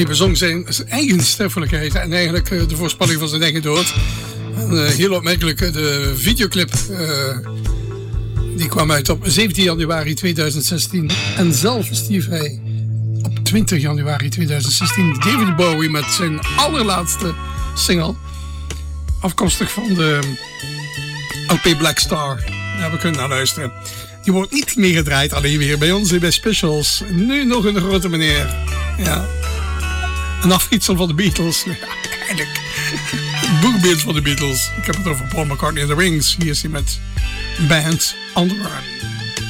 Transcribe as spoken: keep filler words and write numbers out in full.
Hij bezong zijn, zijn eigen sterfelijkheid en eigenlijk uh, de voorspelling van zijn eigen dood. En, uh, heel opmerkelijk, uh, de videoclip uh, die kwam uit op zeventien januari tweeduizend zestien. En zelf stierf hij op twintig januari tweeduizend zestien. David Bowie met zijn allerlaatste single. Afkomstig van de L P Black Star. Daar we kunnen naar luisteren. Die wordt niet meer gedraaid, alleen weer bij ons bij Specials. Nu nog een grote meneer. Ja. Een afgietsel van de Beatles. Ja, eigenlijk. Boekbeeld van de Beatles. Ik heb het over Paul McCartney en The Wings. Hier is hij met Band on the Run.